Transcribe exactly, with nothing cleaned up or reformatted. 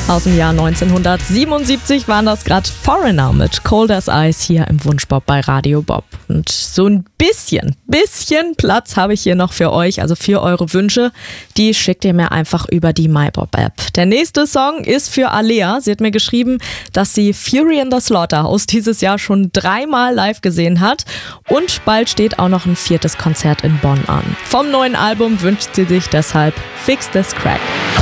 Aus dem Jahr neunzehnhundertsiebenundsiebzig waren das gerade Foreigner mit Cold as Ice hier im Wunschbob bei Radio Bob. Und so ein bisschen, bisschen Platz habe ich hier noch für euch, also für eure Wünsche. Die schickt ihr mir einfach über die MyBob-App. Der nächste Song ist für Alea. Sie hat mir geschrieben, dass sie Fury in the Slaughterhouse dieses Jahr schon dreimal live gesehen hat. Und bald steht auch noch ein viertes Konzert in Bonn an. Vom neuen Album wünscht sie sich deshalb Fix This Crack.